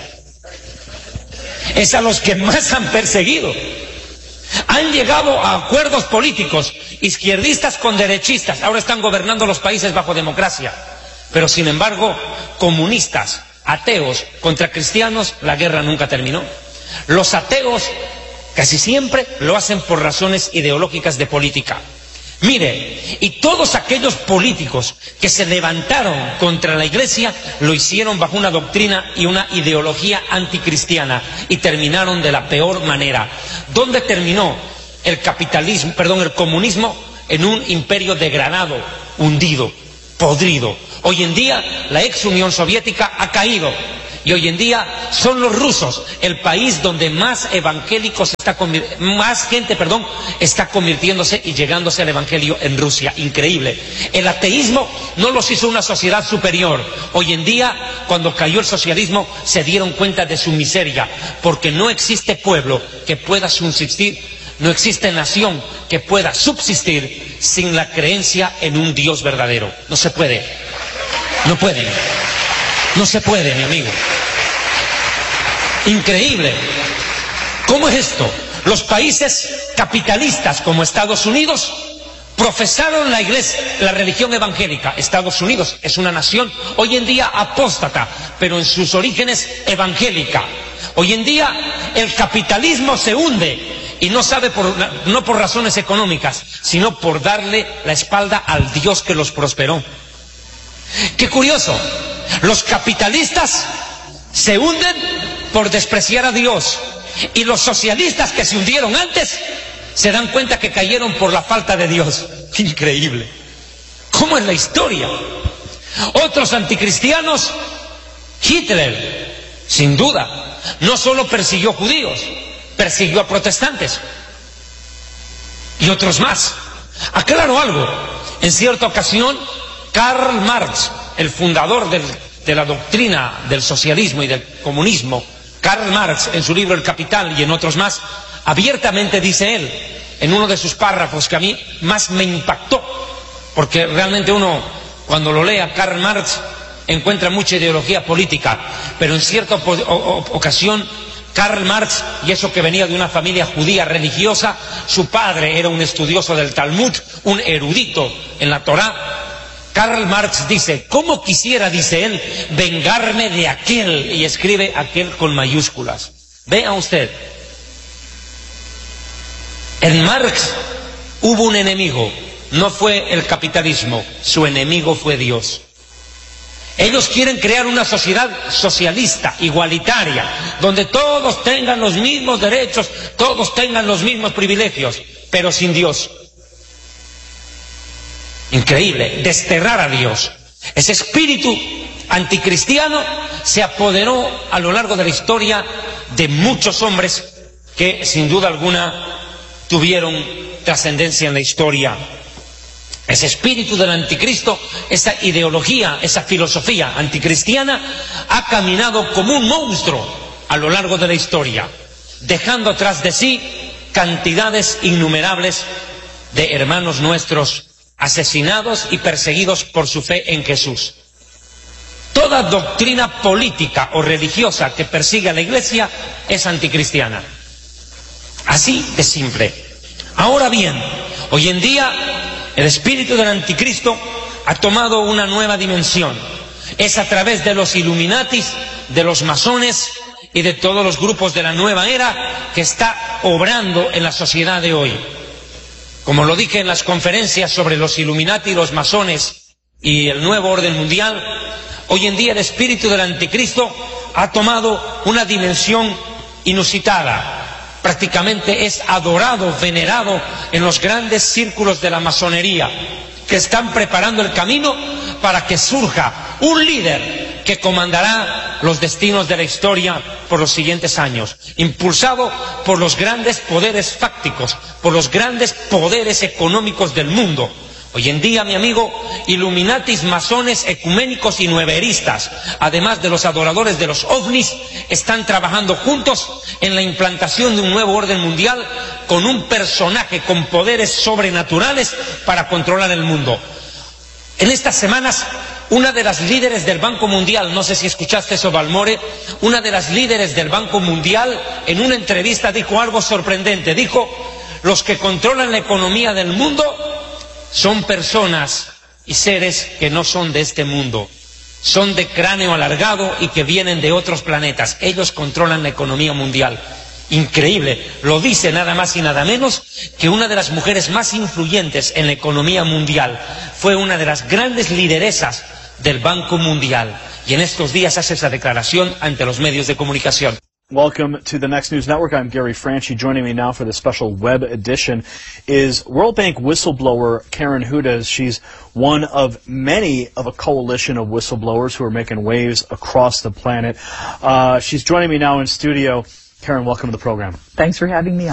Es a los que más han perseguido. Han llegado a acuerdos políticos, izquierdistas con derechistas, ahora están gobernando los países bajo democracia. Pero sin embargo, comunistas, ateos contra cristianos, la guerra nunca terminó. Los ateos casi siempre lo hacen por razones ideológicas de política. Mire, y todos aquellos políticos que se levantaron contra la Iglesia lo hicieron bajo una doctrina y una ideología anticristiana, y terminaron de la peor manera. ¿Dónde terminó el capitalismo, perdón, el comunismo? en un imperio degradado, hundido, podrido. Hoy en día la ex Unión Soviética ha caído y hoy en día son los rusos el país donde más evangélicos está más gente, perdón, está convirtiéndose y llegándose al evangelio en Rusia. Increíble. El ateísmo no los hizo una sociedad superior. Hoy en día, cuando cayó el socialismo, se dieron cuenta de su miseria, porque no existe pueblo que pueda subsistir, no existe nación que pueda subsistir sin la creencia en un Dios verdadero. No se puede. No pueden. No se puede, mi amigo. Increíble. ¿Cómo es esto? Los países capitalistas como Estados Unidos profesaron la iglesia, la religión evangélica. Estados Unidos es una nación hoy en día apóstata, pero en sus orígenes evangélica. Hoy en día el capitalismo se hunde y no sabe por, no por razones económicas, sino por darle la espalda al Dios que los prosperó. Qué curioso. Los capitalistas se hunden por despreciar a Dios, y los socialistas que se hundieron antes se dan cuenta que cayeron por la falta de Dios. Increíble. ¿Cómo es la historia? Otros anticristianos, Hitler, sin duda, no solo persiguió judíos, persiguió a protestantes y otros más. Aclaro algo. En cierta ocasión, Karl Marx, el fundador del, de la doctrina del socialismo y del comunismo, Karl Marx, en su libro El Capital y en otros más, abiertamente dice él, en uno de sus párrafos que a mí más me impactó, porque realmente uno, cuando lo lee a Karl Marx, encuentra mucha ideología política, pero en cierta ocasión, Karl Marx, y eso que venía de una familia judía religiosa, su padre era un estudioso del Talmud, un erudito en la Torá. Karl Marx dice, ¿cómo quisiera, dice él, vengarme de aquel? Y escribe aquel con mayúsculas. Vea usted, en Marx hubo un enemigo, no fue el capitalismo, su enemigo fue Dios. Ellos quieren crear una sociedad socialista, igualitaria, donde todos tengan los mismos derechos, todos tengan los mismos privilegios, pero sin Dios. Increíble, desterrar a Dios. Ese espíritu anticristiano se apoderó a lo largo de la historia de muchos hombres que sin duda alguna tuvieron trascendencia en la historia. Ese espíritu del anticristo, esa ideología, esa filosofía anticristiana ha caminado como un monstruo a lo largo de la historia, dejando atrás de sí cantidades innumerables de hermanos nuestros asesinados y perseguidos por su fe en Jesús. Toda doctrina política o religiosa que persigue a la iglesia es anticristiana. Así de simple. Ahora bien, hoy en día el espíritu del anticristo ha tomado una nueva dimensión. Es a través de los Illuminatis, de los masones y de todos los grupos de la nueva era que está obrando en la sociedad de hoy. Como lo dije en las conferencias sobre los Illuminati, los masones y el nuevo orden mundial, hoy en día el espíritu del anticristo ha tomado una dimensión inusitada. Prácticamente es adorado, venerado en los grandes círculos de la masonería, que están preparando el camino para que surja un líder que comandará los destinos de la historia por los siguientes años, impulsado por los grandes poderes fácticos, por los grandes poderes económicos del mundo. Hoy en día, mi amigo, Illuminatis, masones, ecuménicos y nueveristas, además de los adoradores de los ovnis, están trabajando juntos en la implantación de un nuevo orden mundial con un personaje con poderes sobrenaturales para controlar el mundo. En estas semanas, una de las líderes del Banco Mundial, no sé si escuchaste eso, Balmore, una de las líderes del Banco Mundial en una entrevista dijo algo sorprendente. Dijo, los que controlan la economía del mundo son personas y seres que no son de este mundo, son de cráneo alargado y que vienen de otros planetas. Ellos controlan la economía mundial. Increíble, lo dice nada más y nada menos que una de las mujeres más influyentes en la economía mundial. Fue una de las grandes lideresas del Banco Mundial y en estos días hace esa declaración ante los medios de comunicación. Welcome to the Next News Network. I'm Gary Franchi. Joining me now for the special web edition is World Bank whistleblower Karen Hudes. She's one of many of a coalition of whistleblowers who are making waves across the planet. Uh, she's joining me now in studio. Karen, welcome to the program. Thanks for having me on.